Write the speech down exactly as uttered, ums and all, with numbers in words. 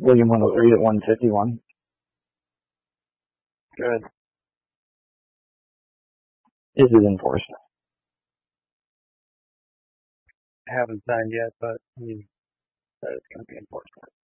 William one oh three at one fifty-one. Good. This is enforced. I haven't signed yet, but he said it's going to be enforced.